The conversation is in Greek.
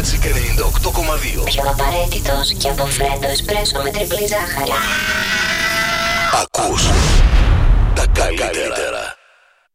Magic 98,2. Πιο απαραίτητος και από φρέντο εσπρέσο με τριπλή ζάχαρη. Ακούς τα καλύτερα.